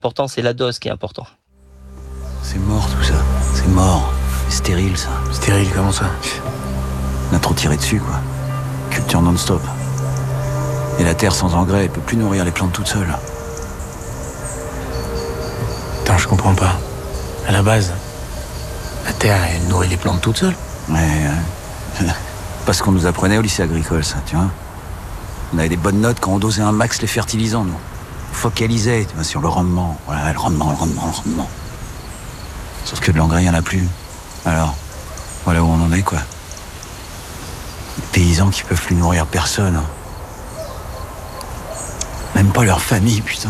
Pourtant, c'est la dose qui est important. C'est mort tout ça, c'est mort. C'est stérile ça. Stérile, comment ça? On a trop tiré dessus quoi. Culture non-stop. Et la terre sans engrais, elle peut plus nourrir les plantes toute seule. Attends, je comprends pas. À la base, la terre, elle nourrit les plantes toute seule. Ouais, parce qu'on nous apprenait au lycée agricole ça, tu vois. On avait des bonnes notes quand on dosait un max les fertilisants, nous. On focalisait, tu vois, sur le rendement. Voilà, le rendement. Sauf que de l'engrais, il n'y en a plus. Alors, voilà où on en est, quoi. Des paysans qui peuvent plus nourrir personne. Même pas leur famille, putain.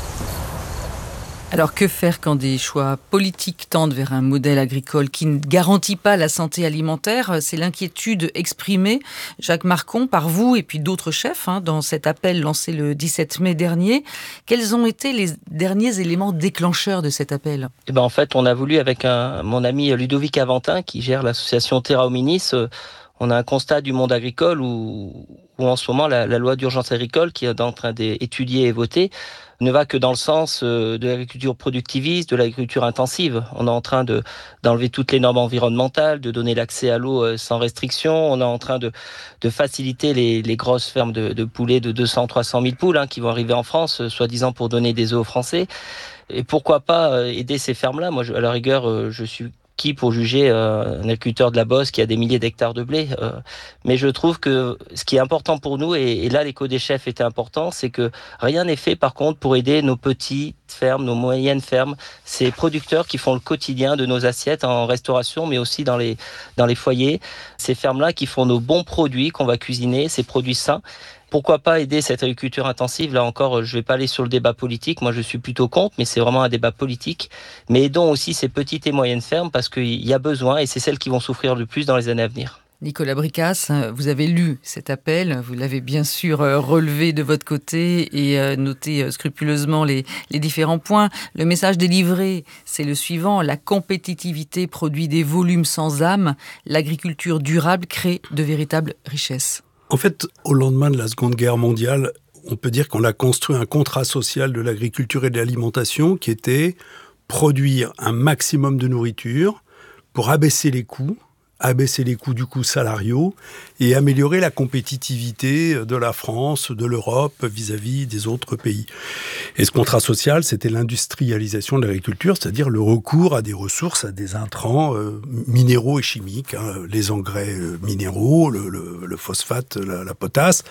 Alors que faire quand des choix politiques tendent vers un modèle agricole qui ne garantit pas la santé alimentaire? C'est l'inquiétude exprimée, Jacques Marcon, par vous et puis d'autres chefs dans cet appel lancé le 17 mai dernier. Quels ont été les derniers éléments déclencheurs de cet appel? En fait, on a voulu avec mon ami Ludovic Aventin qui gère l'association Terra Hominis, on a un constat du monde agricole où en ce moment la loi d'urgence agricole qui est en train d'étudier et voter ne va que dans le sens de l'agriculture productiviste, de l'agriculture intensive. On est en train d'enlever toutes les normes environnementales, de donner l'accès à l'eau sans restriction. On est en train de faciliter les grosses fermes de poulets de 200-300 000 poules qui vont arriver en France, soi-disant pour donner des œufs aux Français. Et pourquoi pas aider ces fermes-là? Moi, à la rigueur, je suis qui pour juger un agriculteur de la Beauce qui a des milliers d'hectares de blé. Mais je trouve que ce qui est important pour nous, et là l'écho des chefs était important, c'est que rien n'est fait par contre pour aider nos petites fermes, nos moyennes fermes, ces producteurs qui font le quotidien de nos assiettes en restauration, mais aussi dans les foyers. Ces fermes-là qui font nos bons produits qu'on va cuisiner, ces produits sains. Pourquoi pas aider cette agriculture intensive? Là encore, je ne vais pas aller sur le débat politique. Moi, je suis plutôt contre, mais c'est vraiment un débat politique. Mais aidons aussi ces petites et moyennes fermes parce qu'il y a besoin et c'est celles qui vont souffrir le plus dans les années à venir. Nicolas Bricasse, vous avez lu cet appel, vous l'avez bien sûr relevé de votre côté et noté scrupuleusement les différents points. Le message délivré, c'est le suivant: la compétitivité produit des volumes sans âme, l'agriculture durable crée de véritables richesses. En fait, au lendemain de la Seconde Guerre mondiale, on peut dire qu'on a construit un contrat social de l'agriculture et de l'alimentation qui était produire un maximum de nourriture pour abaisser les coûts du coût salariaux et améliorer la compétitivité de la France, de l'Europe vis-à-vis des autres pays. Et ce contrat social, c'était l'industrialisation de l'agriculture, c'est-à-dire le recours à des ressources, à des intrants minéraux et chimiques, les engrais minéraux, le phosphate, la potasse,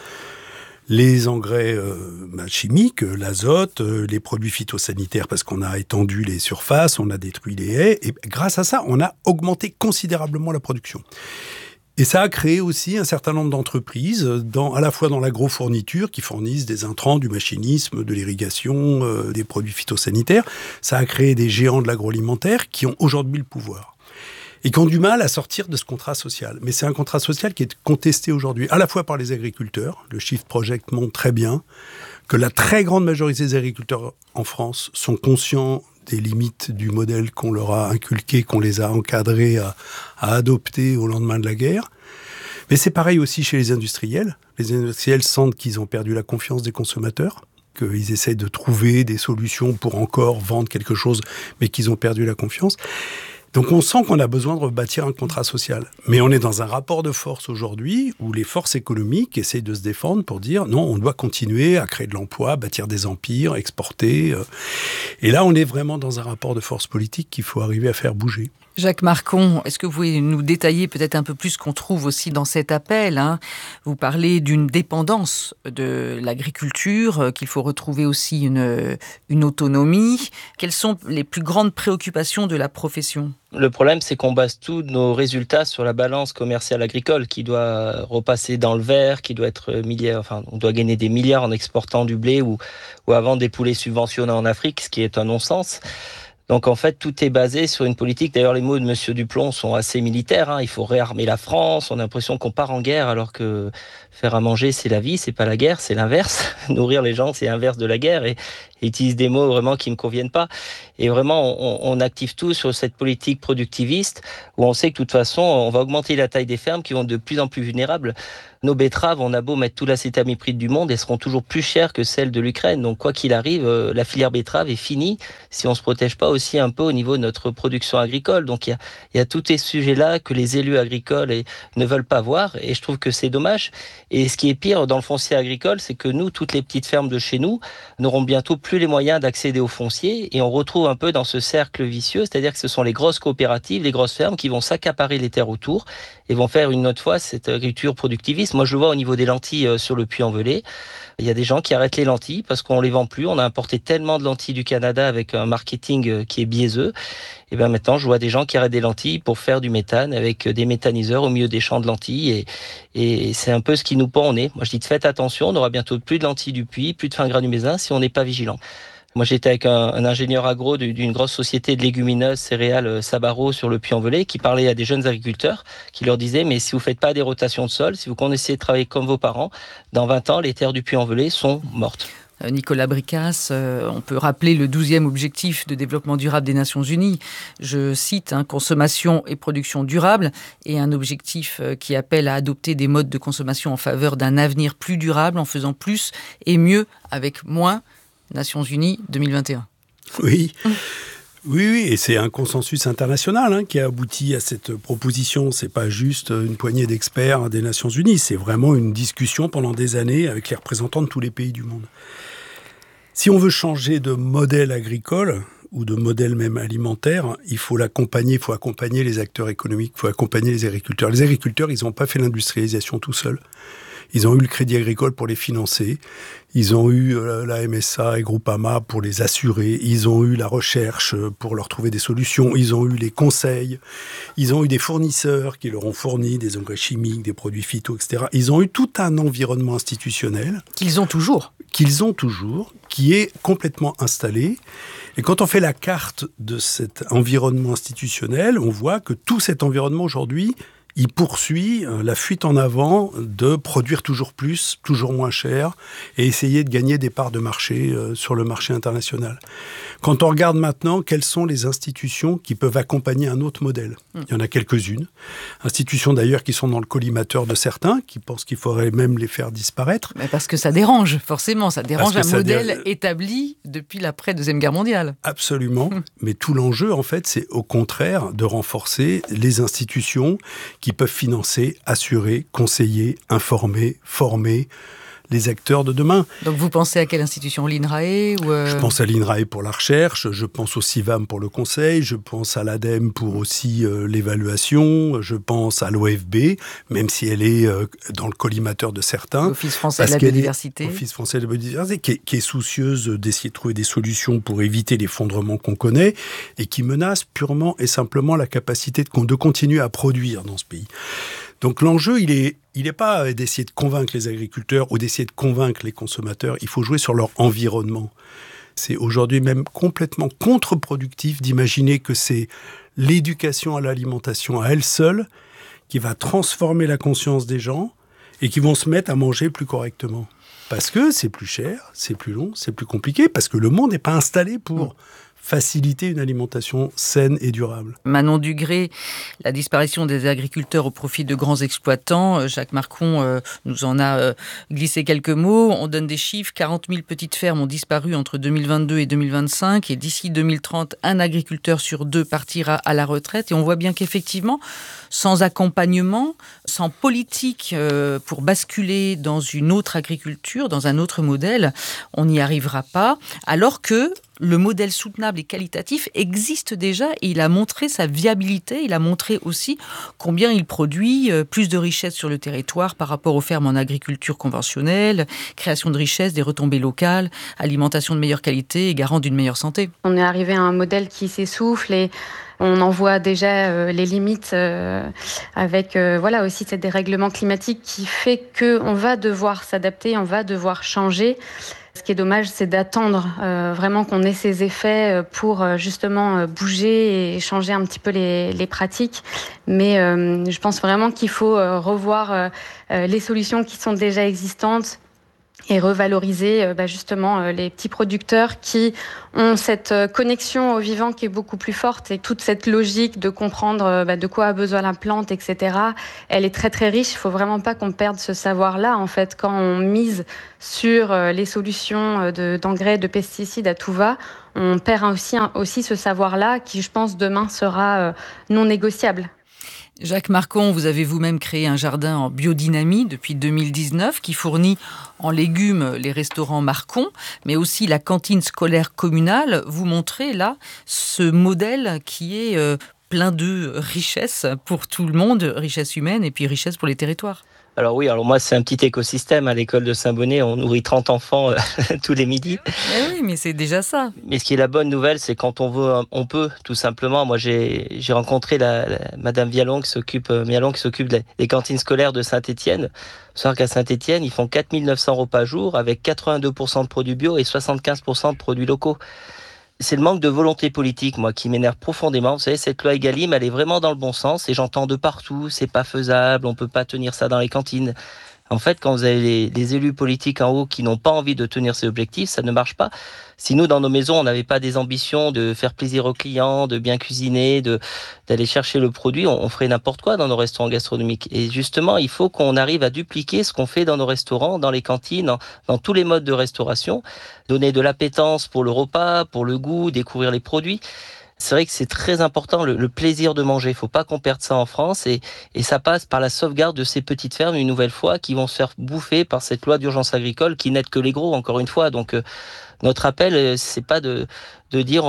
les engrais chimiques, l'azote, les produits phytosanitaires parce qu'on a étendu les surfaces, on a détruit les haies. Et grâce à ça, on a augmenté considérablement la production. Et ça a créé aussi un certain nombre d'entreprises, à la fois dans l'agrofourniture, qui fournissent des intrants, du machinisme, de l'irrigation, des produits phytosanitaires. Ça a créé des géants de l'agroalimentaire qui ont aujourd'hui le pouvoir. Et qui ont du mal à sortir de ce contrat social. Mais c'est un contrat social qui est contesté aujourd'hui, à la fois par les agriculteurs. Le Shift Project montre très bien que la très grande majorité des agriculteurs en France sont conscients des limites du modèle qu'on leur a inculqué, qu'on les a encadrés à adopter au lendemain de la guerre. Mais c'est pareil aussi chez les industriels. Les industriels sentent qu'ils ont perdu la confiance des consommateurs, qu'ils essaient de trouver des solutions pour encore vendre quelque chose, mais qu'ils ont perdu la confiance. Donc on sent qu'on a besoin de rebâtir un contrat social. Mais on est dans un rapport de force aujourd'hui où les forces économiques essayent de se défendre pour dire non, on doit continuer à créer de l'emploi, bâtir des empires, exporter. Et là, on est vraiment dans un rapport de force politique qu'il faut arriver à faire bouger. Jacques Marcon, est-ce que vous pouvez nous détailler peut-être un peu plus ce qu'on trouve aussi dans cet appel? Vous parlez d'une dépendance de l'agriculture, qu'il faut retrouver aussi une autonomie. Quelles sont les plus grandes préoccupations de la profession? Le problème, c'est qu'on base tous nos résultats sur la balance commerciale agricole qui doit repasser dans le vert, qui doit être on doit gagner des milliards en exportant du blé ou à vendre des poulets subventionnés en Afrique, ce qui est un non-sens. Donc en fait, tout est basé sur une politique. D'ailleurs, les mots de Monsieur Duplon sont assez militaires. Il faut réarmer la France. On a l'impression qu'on part en guerre alors que faire à manger, c'est la vie, c'est pas la guerre, c'est l'inverse. Nourrir les gens, c'est l'inverse de la guerre. Et et utilise des mots vraiment qui me conviennent pas. Et vraiment, on active tout sur cette politique productiviste où on sait que de toute façon, on va augmenter la taille des fermes qui vont être de plus en plus vulnérables. Nos betteraves, on a beau mettre tout l'acétamipride du monde, elles seront toujours plus chères que celles de l'Ukraine. Donc quoi qu'il arrive, la filière betterave est finie si on se protège pas aussi un peu au niveau de notre production agricole. Donc il y a tous ces sujets-là que les élus agricoles ne veulent pas voir, et je trouve que c'est dommage. Et ce qui est pire dans le foncier agricole, c'est que nous, toutes les petites fermes de chez nous, n'auront bientôt plus les moyens d'accéder au foncier, et on retrouve un peu dans ce cercle vicieux, c'est-à-dire que ce sont les grosses coopératives, les grosses fermes qui vont s'accaparer les terres autour et vont faire une autre fois cette agriculture productiviste. Moi, je le vois au niveau des lentilles sur le Puy-en-Velay. Il y a des gens qui arrêtent les lentilles parce qu'on les vend plus. On a importé tellement de lentilles du Canada avec un marketing qui est biaiseux. Et bien maintenant, je vois des gens qui arrêtent des lentilles pour faire du méthane avec des méthaniseurs au milieu des champs de lentilles. Et c'est un peu ce qui nous pend au nez. Moi, je dis faites attention, on aura bientôt plus de lentilles du Puy, plus de fin gras du Mézin si on n'est pas vigilant. Moi, j'étais avec un ingénieur agro d'une grosse société de légumineuses céréales Sabaro sur le Puy-en-Velay qui parlait à des jeunes agriculteurs qui leur disait mais si vous faites pas des rotations de sol, si vous connaissez travailler comme vos parents, dans 20 ans, les terres du Puy-en-Velay sont mortes. Nicolas Bricasse, on peut rappeler le 12e objectif de développement durable des Nations Unies. Je cite, consommation et production durable, et un objectif qui appelle à adopter des modes de consommation en faveur d'un avenir plus durable en faisant plus et mieux avec moins. Nations Unies 2021. Oui. Oui, et c'est un consensus international qui a abouti à cette proposition. C'est pas juste une poignée d'experts des Nations Unies, c'est vraiment une discussion pendant des années avec les représentants de tous les pays du monde. Si on veut changer de modèle agricole ou de modèle même alimentaire, il faut l'accompagner, il faut accompagner les acteurs économiques, il faut accompagner les agriculteurs. Les agriculteurs, ils n'ont pas fait l'industrialisation tout seuls. Ils ont eu le Crédit Agricole pour les financer. Ils ont eu la MSA et Groupama pour les assurer. Ils ont eu la recherche pour leur trouver des solutions. Ils ont eu les conseils. Ils ont eu des fournisseurs qui leur ont fourni des engrais chimiques, des produits phyto, etc. Ils ont eu tout un environnement institutionnel. Qu'ils ont toujours, qui est complètement installé. Et quand on fait la carte de cet environnement institutionnel, on voit que tout cet environnement aujourd'hui, il poursuit la fuite en avant de produire toujours plus, toujours moins cher et essayer de gagner des parts de marché sur le marché international. Quand on regarde maintenant quelles sont les institutions qui peuvent accompagner un autre modèle, il y en a quelques-unes. Institutions d'ailleurs qui sont dans le collimateur de certains, qui pensent qu'il faudrait même les faire disparaître. Mais parce que ça dérange, forcément. Ça dérange un modèle établi depuis l'après-Deuxième Guerre mondiale. Absolument. Mais tout l'enjeu, en fait, c'est au contraire de renforcer les institutions qui peuvent financer, assurer, conseiller, informer, former les acteurs de demain. Donc vous pensez à quelle institution, l'INRAE ou Je pense à l'INRAE pour la recherche, je pense au CIVAM pour le conseil, je pense à l'ADEME pour aussi l'évaluation, je pense à l'OFB, même si elle est dans le collimateur de certains. L'Office français de la biodiversité. L'Office français de la biodiversité, qui est soucieuse d'essayer de trouver des solutions pour éviter l'effondrement qu'on connaît et qui menace purement et simplement la capacité de continuer à produire dans ce pays. Donc l'enjeu, il est pas d'essayer de convaincre les agriculteurs ou d'essayer de convaincre les consommateurs. Il faut jouer sur leur environnement. C'est aujourd'hui même complètement contre-productif d'imaginer que c'est l'éducation à l'alimentation à elle seule qui va transformer la conscience des gens et qui vont se mettre à manger plus correctement. Parce que c'est plus cher, c'est plus long, c'est plus compliqué, parce que le monde n'est pas installé pour faciliter une alimentation saine et durable. Manon Dugré, la disparition des agriculteurs au profit de grands exploitants. Jacques Marcon nous en a glissé quelques mots. On donne des chiffres. 40 000 petites fermes ont disparu entre 2022 et 2025. Et d'ici 2030, un agriculteur sur deux partira à la retraite. Et on voit bien qu'effectivement, sans accompagnement, sans politique pour basculer dans une autre agriculture, dans un autre modèle, on n'y arrivera pas. Alors que le modèle soutenable et qualitatif existe déjà et il a montré sa viabilité. Il a montré aussi combien il produit plus de richesses sur le territoire par rapport aux fermes en agriculture conventionnelle, création de richesses, des retombées locales, alimentation de meilleure qualité et garant d'une meilleure santé. On est arrivé à un modèle qui s'essouffle et on en voit déjà les limites avec aussi ce dérèglement climatique qui fait qu'on va devoir s'adapter, on va devoir changer. Ce qui est dommage, c'est d'attendre vraiment qu'on ait ces effets pour justement bouger et changer un petit peu les pratiques. Mais je pense vraiment qu'il faut revoir les solutions qui sont déjà existantes et revaloriser justement les petits producteurs qui ont cette connexion au vivant qui est beaucoup plus forte, et toute cette logique de comprendre de quoi a besoin la plante, etc. Elle est très très riche. Il faut vraiment pas qu'on perde ce savoir-là. En fait, quand on mise sur les solutions d'engrais, de pesticides à tout va, on perd aussi ce savoir-là qui, je pense, demain sera non négociable. Jacques Marcon, vous avez vous-même créé un jardin en biodynamie depuis 2019 qui fournit en légumes les restaurants Marcon, mais aussi la cantine scolaire communale. Vous montrez là ce modèle qui est plein de richesses pour tout le monde, richesse humaine et puis richesse pour les territoires. Alors oui, moi c'est un petit écosystème. À l'école de Saint-Bonnet, on nourrit 30 enfants tous les midis. Oui, mais c'est déjà ça. Mais ce qui est la bonne nouvelle, c'est quand on veut, on peut, tout simplement. Moi j'ai rencontré Madame Mialon qui s'occupe des cantines scolaires de Saint-Étienne. Il faut savoir qu'à Saint-Étienne, ils font 4 900 repas jour avec 82% de produits bio et 75% de produits locaux. C'est le manque de volonté politique, moi, qui m'énerve profondément. Vous savez, cette loi Egalim, elle est vraiment dans le bon sens et j'entends de partout, c'est pas faisable, on peut pas tenir ça dans les cantines. En fait, quand vous avez les élus politiques en haut qui n'ont pas envie de tenir ces objectifs, ça ne marche pas. Si nous, dans nos maisons, on n'avait pas des ambitions de faire plaisir aux clients, de bien cuisiner, d'aller chercher le produit, on ferait n'importe quoi dans nos restaurants gastronomiques. Et justement, il faut qu'on arrive à dupliquer ce qu'on fait dans nos restaurants, dans les cantines, dans tous les modes de restauration, donner de l'appétence pour le repas, pour le goût, découvrir les produits. C'est vrai que c'est très important, le plaisir de manger. Il ne faut pas qu'on perde ça en France et ça passe par la sauvegarde de ces petites fermes, une nouvelle fois, qui vont se faire bouffer par cette loi d'urgence agricole qui n'aide que les gros, encore une fois. Donc, notre appel, c'est pas de dire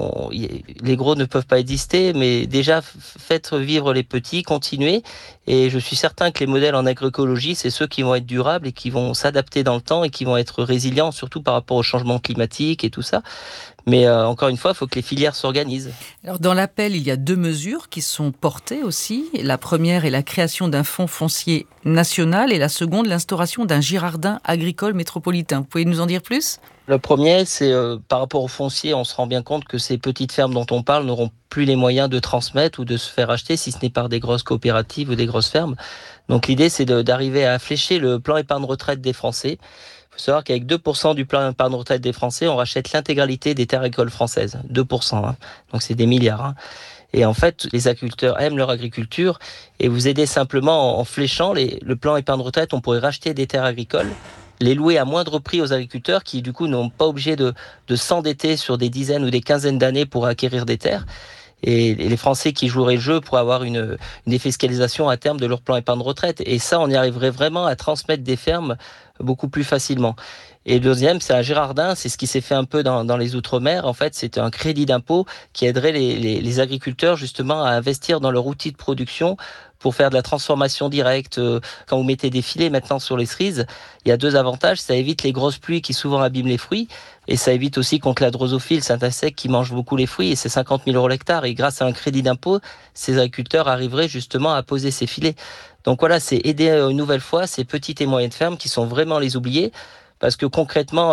les gros ne peuvent pas exister, mais déjà faites vivre les petits, continuez. Et je suis certain que les modèles en agroécologie, c'est ceux qui vont être durables et qui vont s'adapter dans le temps et qui vont être résilients, surtout par rapport au changement climatique et tout ça. Mais encore une fois, il faut que les filières s'organisent. Alors, dans l'appel, il y a 2 mesures qui sont portées aussi. La première est la création d'un fonds foncier national et la seconde, l'instauration d'un girardin agricole métropolitain. Vous pouvez nous en dire plus ? Le premier, c'est par rapport au foncier, on se rend bien compte que ces petites fermes dont on parle n'auront plus les moyens de transmettre ou de se faire acheter, si ce n'est par des grosses coopératives ou des grosses fermes. Donc l'idée, c'est d'arriver à flécher le plan épargne retraite des Français. Il faut savoir qu'avec 2% du plan épargne retraite des Français, on rachète l'intégralité des terres agricoles françaises. 2%, donc c'est des milliards. Et en fait, les agriculteurs aiment leur agriculture et vous aidez simplement en fléchant le plan épargne retraite, on pourrait racheter des terres agricoles, les louer à moindre prix aux agriculteurs qui, du coup, n'ont pas obligé de s'endetter sur des dizaines ou des quinzaines d'années pour acquérir des terres. Et les Français qui joueraient le jeu pour avoir une défiscalisation à terme de leur plan épargne retraite. Et ça, on y arriverait vraiment à transmettre des fermes beaucoup plus facilement. Et le deuxième, c'est un girardin, c'est ce qui s'est fait un peu dans les Outre-mer. En fait, c'est un crédit d'impôt qui aiderait les agriculteurs justement à investir dans leur outil de production pour faire de la transformation directe. Quand vous mettez des filets maintenant sur les cerises, il y a 2 avantages. Ça évite les grosses pluies qui souvent abîment les fruits et ça évite aussi contre la drosophile, cet insecte qui mange beaucoup les fruits et c'est 50 000 € l'hectare. Et grâce à un crédit d'impôt, ces agriculteurs arriveraient justement à poser ces filets. Donc voilà, c'est aider une nouvelle fois ces petites et moyennes fermes qui sont vraiment les oubliées. Parce que concrètement,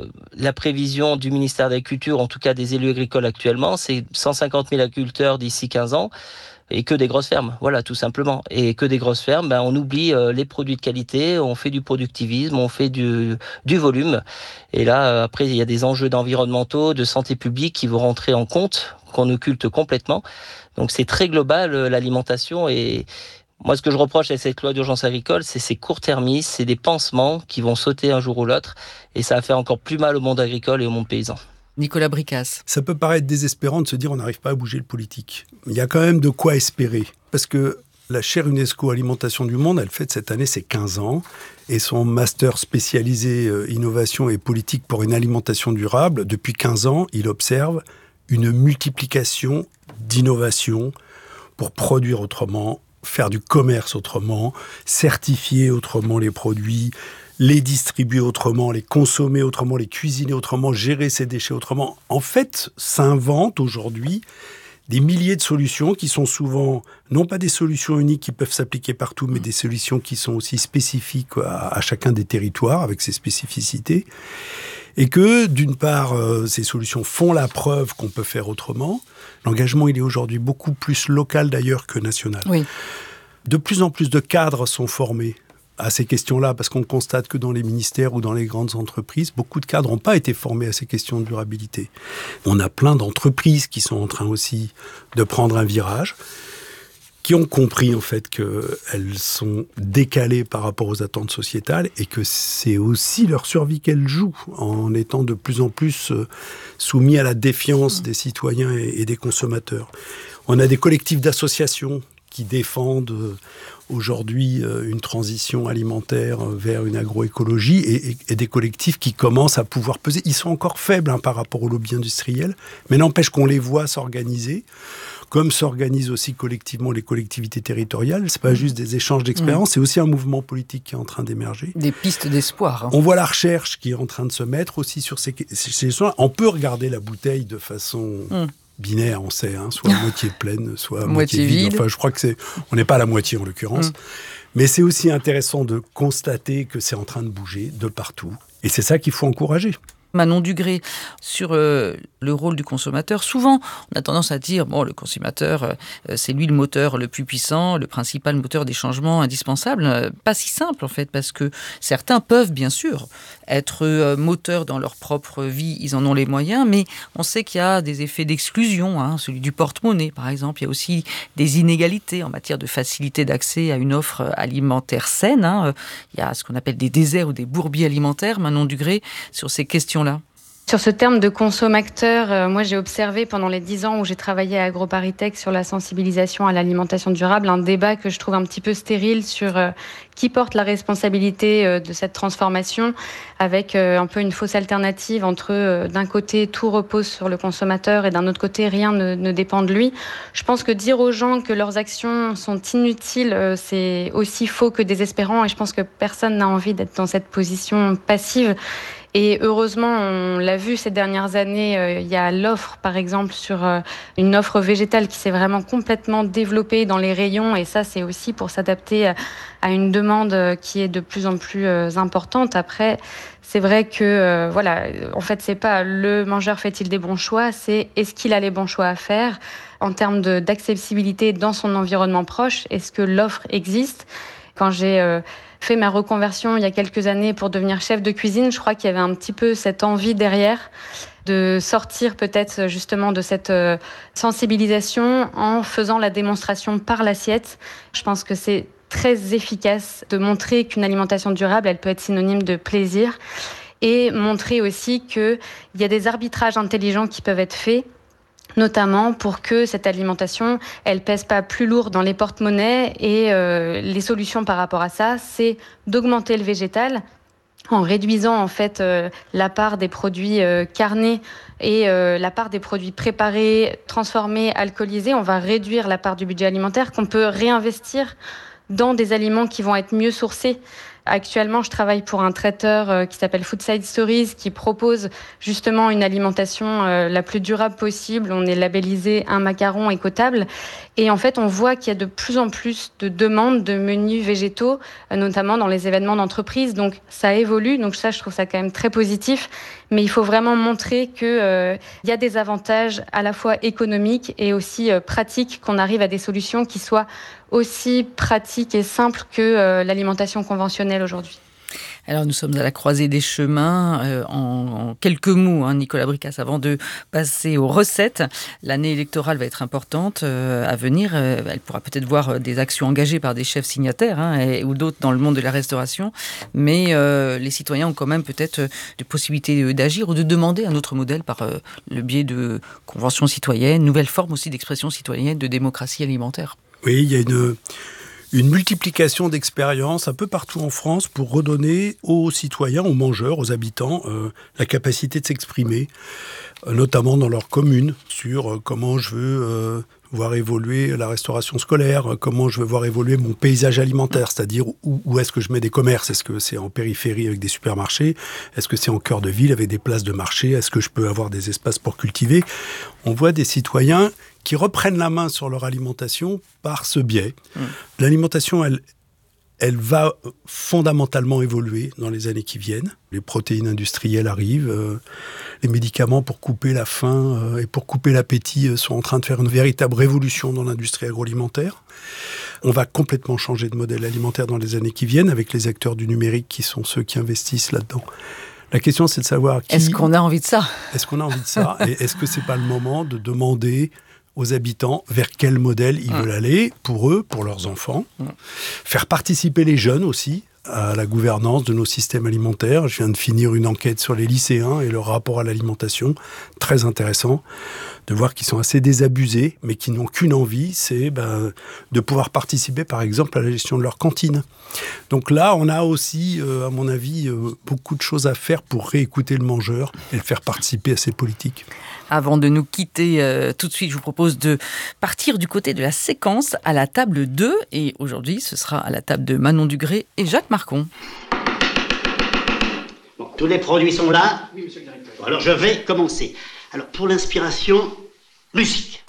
la prévision du ministère de l'Agriculture, en tout cas des élus agricoles actuellement, c'est 150 000 agriculteurs d'ici 15 ans et que des grosses fermes. Voilà, tout simplement. Et que des grosses fermes, on oublie les produits de qualité, on fait du productivisme, on fait du volume. Et là, après, il y a des enjeux environnementaux, de santé publique qui vont rentrer en compte, qu'on occulte complètement. Donc c'est très global, l'alimentation et... Moi, ce que je reproche à cette loi d'urgence agricole, c'est ces court-termistes, c'est des pansements qui vont sauter un jour ou l'autre, et ça va faire encore plus mal au monde agricole et au monde paysan. Nicolas Bricasse. Ça peut paraître désespérant de se dire on n'arrive pas à bouger le politique. Il y a quand même de quoi espérer, parce que la chaire UNESCO Alimentation du Monde, elle fête cette année ses 15 ans, et son master spécialisé innovation et politique pour une alimentation durable, depuis 15 ans, il observe une multiplication d'innovations pour produire autrement, faire du commerce autrement, certifier autrement les produits, les distribuer autrement, les consommer autrement, les cuisiner autrement, gérer ses déchets autrement. En fait, s'inventent aujourd'hui des milliers de solutions qui sont souvent, non pas des solutions uniques qui peuvent s'appliquer partout, mais des solutions qui sont aussi spécifiques à chacun des territoires, avec ses spécificités. Et que, d'une part, ces solutions font la preuve qu'on peut faire autrement. L'engagement, il est aujourd'hui beaucoup plus local d'ailleurs que national. Oui. De plus en plus de cadres sont formés à ces questions-là, parce qu'on constate que dans les ministères ou dans les grandes entreprises, beaucoup de cadres n'ont pas été formés à ces questions de durabilité. On a plein d'entreprises qui sont en train aussi de prendre un virage, qui ont compris en fait qu'elles sont décalées par rapport aux attentes sociétales et que c'est aussi leur survie qu'elles jouent en étant de plus en plus soumis à la défiance des citoyens et des consommateurs. On a des collectifs d'associations qui défendent aujourd'hui une transition alimentaire vers une agroécologie et des collectifs qui commencent à pouvoir peser. Ils sont encore faibles par rapport au lobby industriel, mais n'empêche qu'on les voit s'organiser, comme s'organisent aussi collectivement les collectivités territoriales. C'est pas juste des échanges d'expériences, c'est aussi un mouvement politique qui est en train d'émerger. Des pistes d'espoir. On voit la recherche qui est en train de se mettre aussi sur ces questions. On peut regarder la bouteille de façon binaire, on sait, soit à moitié pleine, soit à moitié vide. Enfin, je crois que on n'est pas à la moitié en l'occurrence. Mais c'est aussi intéressant de constater que c'est en train de bouger de partout. Et c'est ça qu'il faut encourager. Manon Dugré, sur le rôle du consommateur. Souvent, on a tendance à dire, le consommateur, c'est lui le moteur le plus puissant, le principal moteur des changements indispensables. Pas si simple, en fait, parce que certains peuvent, bien sûr, être moteurs dans leur propre vie, ils en ont les moyens, mais on sait qu'il y a des effets d'exclusion, celui du porte-monnaie, par exemple. Il y a aussi des inégalités en matière de facilité d'accès à une offre alimentaire saine. Il y a ce qu'on appelle des déserts ou des bourbiers alimentaires. Manon Dugré, sur ces questions-là. Sur ce terme de consommateur, moi j'ai observé pendant les 10 ans où j'ai travaillé à AgroParisTech sur la sensibilisation à l'alimentation durable, un débat que je trouve un petit peu stérile sur qui porte la responsabilité de cette transformation, avec un peu une fausse alternative entre d'un côté tout repose sur le consommateur et d'un autre côté rien ne dépend de lui. Je pense que dire aux gens que leurs actions sont inutiles, c'est aussi faux que désespérant, et je pense que personne n'a envie d'être dans cette position passive. Et heureusement, on l'a vu ces dernières années, il y a l'offre, par exemple, sur une offre végétale qui s'est vraiment complètement développée dans les rayons. Et ça, c'est aussi pour s'adapter à une demande qui est de plus en plus importante. Après, c'est vrai que, en fait, c'est pas le mangeur fait-il des bons choix, c'est est-ce qu'il a les bons choix à faire en termes d'accessibilité dans son environnement proche. Est-ce que l'offre existe ? Quand j'ai fait ma reconversion il y a quelques années pour devenir chef de cuisine, je crois qu'il y avait un petit peu cette envie derrière de sortir peut-être justement de cette sensibilisation en faisant la démonstration par l'assiette. Je pense que c'est très efficace de montrer qu'une alimentation durable, elle peut être synonyme de plaisir, et montrer aussi qu'il y a des arbitrages intelligents qui peuvent être faits, notamment pour que cette alimentation, elle pèse pas plus lourd dans les porte-monnaies. Et les solutions par rapport à ça, c'est d'augmenter le végétal en réduisant en fait la part des produits carnés et la part des produits préparés, transformés, alcoolisés. On va réduire la part du budget alimentaire qu'on peut réinvestir dans des aliments qui vont être mieux sourcés. Actuellement, je travaille pour un traiteur qui s'appelle Foodside Stories, qui propose justement une alimentation la plus durable possible. On est labellisé un macaron écotable. Et en fait, on voit qu'il y a de plus en plus de demandes de menus végétaux, notamment dans les événements d'entreprise. Donc, ça évolue. Donc ça, je trouve ça quand même très positif. Mais il faut vraiment montrer qu'il y a des avantages à la fois économiques et aussi pratiques, qu'on arrive à des solutions qui soient aussi pratiques et simples que l'alimentation conventionnelle aujourd'hui. Alors nous sommes à la croisée des chemins. En quelques mots, Nicolas Bricasse, avant de passer aux recettes, l'année électorale va être importante à venir. Elle pourra peut-être voir des actions engagées par des chefs signataires ou d'autres dans le monde de la restauration. Mais les citoyens ont quand même peut-être des possibilités d'agir ou de demander un autre modèle par le biais de conventions citoyennes, nouvelles formes aussi d'expression citoyenne, de démocratie alimentaire. Oui, il y a une multiplication d'expériences un peu partout en France pour redonner aux citoyens, aux mangeurs, aux habitants, la capacité de s'exprimer, notamment dans leur commune, sur comment je veux voir évoluer la restauration scolaire, comment je veux voir évoluer mon paysage alimentaire, c'est-à-dire où est-ce que je mets des commerces, est-ce que c'est en périphérie avec des supermarchés, est-ce que c'est en cœur de ville avec des places de marché, est-ce que je peux avoir des espaces pour cultiver. On voit des citoyens qui reprennent la main sur leur alimentation par ce biais. L'alimentation, elle va fondamentalement évoluer dans les années qui viennent. Les protéines industrielles arrivent, les médicaments pour couper la faim et pour couper l'appétit sont en train de faire une véritable révolution dans l'industrie agroalimentaire. On va complètement changer de modèle alimentaire dans les années qui viennent avec les acteurs du numérique qui sont ceux qui investissent là-dedans. La question, c'est de savoir Est-ce qu'on a envie de ça ? Est-ce qu'on a envie de ça ? Et est-ce que c'est pas le moment de demander aux habitants vers quel modèle ils veulent aller, pour eux, pour leurs enfants. Faire participer les jeunes aussi à la gouvernance de nos systèmes alimentaires. Je viens de finir une enquête sur les lycéens et leur rapport à l'alimentation, très intéressant, de voir qu'ils sont assez désabusés, mais qui n'ont qu'une envie, c'est de pouvoir participer, par exemple, à la gestion de leur cantine. Donc là, on a aussi, à mon avis, beaucoup de choses à faire pour réécouter le mangeur et le faire participer à ces politiques. Avant de nous quitter tout de suite, je vous propose de partir du côté de la séquence à la table 2. Et aujourd'hui, ce sera à la table de Manon Dugré et Jacques Marcon. Bon, tous les produits sont là ? Oui, monsieur le directeur. Bon, alors je vais commencer. Alors, pour l'inspiration, musique.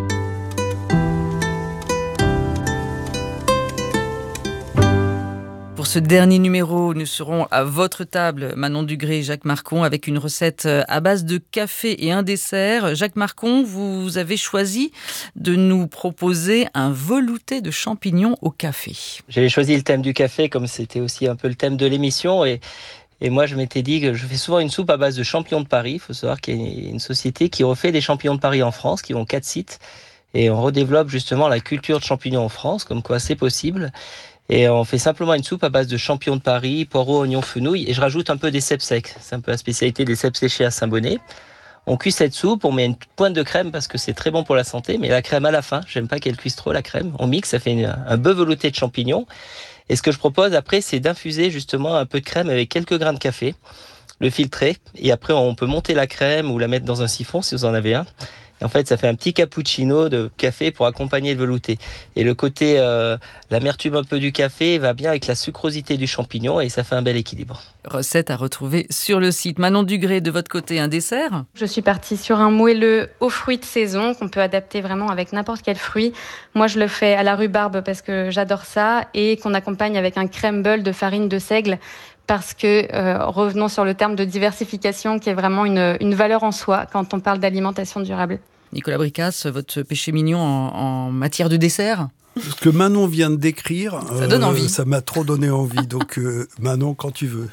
Pour ce dernier numéro, nous serons à votre table, Manon Dugré et Jacques Marcon, avec une recette à base de café et un dessert. Jacques Marcon, vous avez choisi de nous proposer un velouté de champignons au café. J'avais choisi le thème du café, comme c'était aussi un peu le thème de l'émission, et moi, je m'étais dit que je fais souvent une soupe à base de champignons de Paris. Il faut savoir qu'il y a une société qui refait des champignons de Paris en France, qui ont 4 sites, et on redéveloppe justement la culture de champignons en France, comme quoi c'est possible. Et on fait simplement une soupe à base de champignons de Paris, poireaux, oignons, fenouil, et je rajoute un peu des cèpes secs. C'est un peu la spécialité des cèpes séchés à Saint-Bonnet. On cuit cette soupe, on met une pointe de crème parce que c'est très bon pour la santé, mais la crème à la fin. J'aime pas qu'elle cuise trop, la crème. On mixe, ça fait un bœuf velouté de champignons. Et ce que je propose après, c'est d'infuser justement un peu de crème avec quelques grains de café, le filtrer, et après on peut monter la crème ou la mettre dans un siphon si vous en avez un. Et en fait, ça fait un petit cappuccino de café pour accompagner le velouté. Et le côté, l'amertume un peu du café va bien avec la sucrosité du champignon et ça fait un bel équilibre. Recette à retrouver sur le site. Manon Dugré, de votre côté, un dessert ? Je suis partie sur un moelleux aux fruits de saison qu'on peut adapter vraiment avec n'importe quel fruit. Moi, je le fais à la rhubarbe parce que j'adore ça et qu'on accompagne avec un crumble de farine de seigle. Parce que, revenons sur le terme de diversification qui est vraiment une valeur en soi quand on parle d'alimentation durable. Nicolas Bricasse, votre péché mignon en matière de dessert ? Ce que Manon vient de décrire, ça donne envie. Ça m'a trop donné envie. Donc Manon, quand tu veux.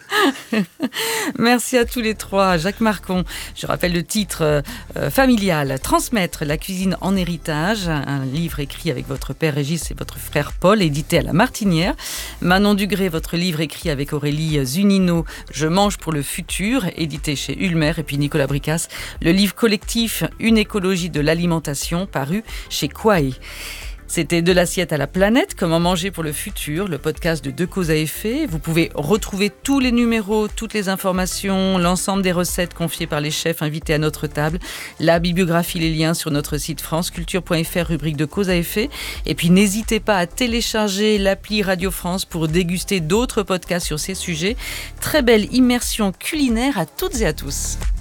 Merci à tous les trois. Jacques Marcon, je rappelle le titre familial, Transmettre la cuisine en héritage, un livre écrit avec votre père Régis et votre frère Paul, édité à La Martinière. Manon Dugré, votre livre écrit avec Aurélie Zunino, Je mange pour le futur, édité chez Ulmer. Et puis Nicolas Bricasse, le livre collectif Une écologie de l'alimentation, paru chez Quae. C'était De l'assiette à la planète, comment manger pour le futur, le podcast de Deux causes à effet. Vous pouvez retrouver tous les numéros, toutes les informations, l'ensemble des recettes confiées par les chefs invités à notre table, la bibliographie, les liens sur notre site franceculture.fr, rubrique de causes à effet. Et puis n'hésitez pas à télécharger l'appli Radio France pour déguster d'autres podcasts sur ces sujets. Très belle immersion culinaire à toutes et à tous.